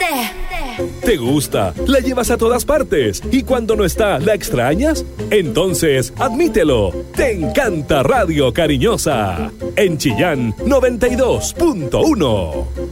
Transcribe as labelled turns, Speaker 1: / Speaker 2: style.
Speaker 1: ¿Te gusta? ¿La llevas a todas partes? ¿Y cuando no está, la extrañas? Entonces, admítelo. Te encanta Radio Cariñosa. En Chillán 92.1.